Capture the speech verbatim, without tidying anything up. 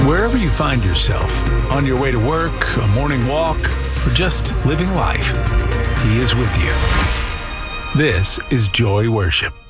Wherever you find yourself, on your way to work, a morning walk, or just living life, He is with you. This is Joy Worship.